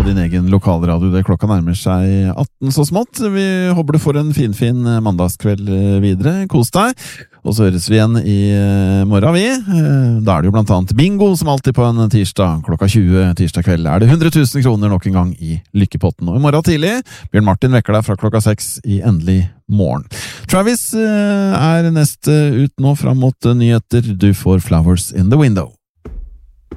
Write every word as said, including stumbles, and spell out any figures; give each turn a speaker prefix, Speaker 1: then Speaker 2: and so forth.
Speaker 1: din egen lokalradio. Det klokka nærmer seg atten så smått. Vi håper du får en finfin mandagskveld videre. Kos deg. Og så høres vi igjen i morgen, vi. Da er det jo blant annet bingo, som alltid på en tirsdag. Klokka tjue tirsdag kveld er det hundre tusen kroner nok en gang i Lykkepotten. Og i morgen tidlig, Bjørn Martin vekker deg fra klokka seks i Endelig morgen. Travis er neste ut nå fram mot nyheter. Du får Flowers in the Window.